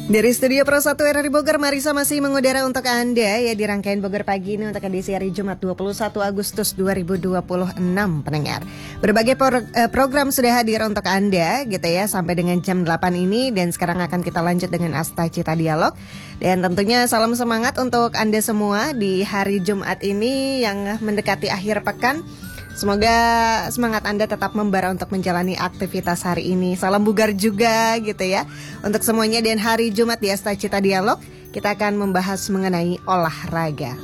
Dari Studio Pro 1 RRI Bogor, Marisa masih mengudara untuk Anda ya di rangkaian Bogor Pagi ini untuk edisi hari Jumat 21 Agustus 2026 pendengar. Berbagai program sudah hadir untuk Anda gitu ya sampai dengan jam 8 ini, dan sekarang akan kita lanjut dengan Asta Cita Dialog. Dan tentunya salam semangat untuk Anda semua di hari Jumat ini yang mendekati akhir pekan. Semoga semangat Anda tetap membara untuk menjalani aktivitas hari ini. Salam bugar juga gitu ya untuk semuanya. Dan hari Jumat di Asta Cita Dialog kita akan membahas mengenai olahraga.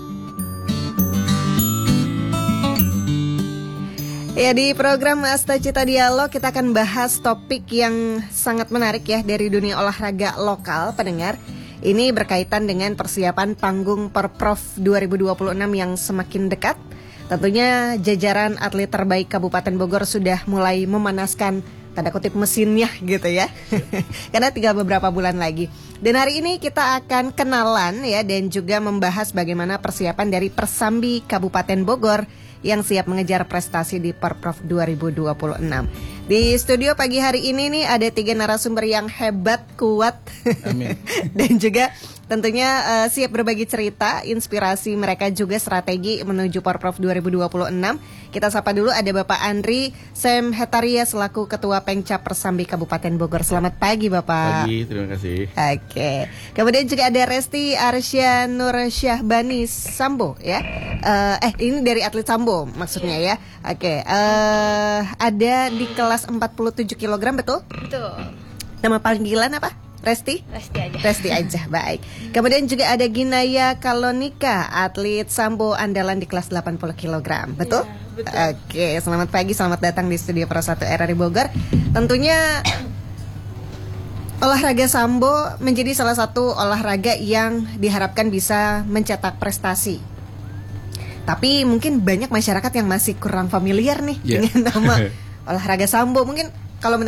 Ya, di program Asta Cita Dialog kita akan bahas topik yang sangat menarik ya dari dunia olahraga lokal pendengar. Ini berkaitan dengan persiapan panggung Porprov 2026 yang semakin dekat. Tentunya jajaran atlet terbaik Kabupaten Bogor sudah mulai memanaskan tanda kutip mesinnya gitu ya. Karena tinggal beberapa bulan lagi. Dan hari ini kita akan kenalan ya dan juga membahas bagaimana persiapan dari Persambi Kabupaten Bogor yang siap mengejar prestasi di Porprov 2026. Di studio pagi hari ini nih ada 3 narasumber yang hebat, kuat. Amin. Dan juga tentunya siap berbagi cerita, inspirasi mereka juga strategi menuju Porprov 2026. Kita sapa dulu ada Bapak Andri Sem Hetaria selaku Ketua Pengcap Persambi Kabupaten Bogor. Selamat pagi Bapak. Pagi, terima kasih. Oke. Kemudian juga ada Resti Arsya Nur Syahbani Sambo ya. Ini dari atlet Sambo maksudnya ya. Oke. Ada di kelas 47 kg betul? Betul. Nama panggilan apa? Resti? Resti aja. Resti aja, baik. Kemudian juga ada Ginaya Kalonika, atlet Sambo andalan di kelas 80 kg, betul? Ya, betul. Oke, selamat pagi, selamat datang di Studio Pro 1 RRI Bogor. Tentunya olahraga Sambo menjadi salah satu olahraga yang diharapkan bisa mencetak prestasi. Tapi mungkin banyak masyarakat yang masih kurang familiar nih dengan nama olahraga Sambo. Mungkin kalau